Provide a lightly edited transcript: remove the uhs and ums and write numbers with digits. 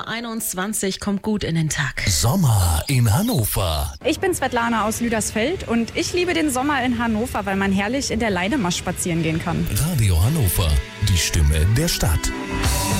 9:21 Uhr, kommt gut in den Tag. Sommer in Hannover. Ich bin Svetlana aus Lüdersfeld und ich liebe den Sommer in Hannover, weil man herrlich in der Leidemarsch spazieren gehen kann. Radio Hannover, die Stimme der Stadt.